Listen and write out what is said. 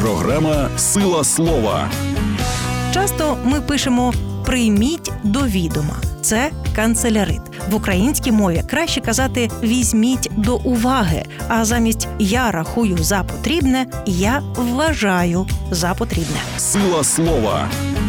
Програма «Сила слова». Часто ми пишемо «прийміть до відома». Це канцелярит. В українській мові краще казати «візьміть до уваги», а замість «я рахую за потрібне» «я вважаю за потрібне». Сила слова.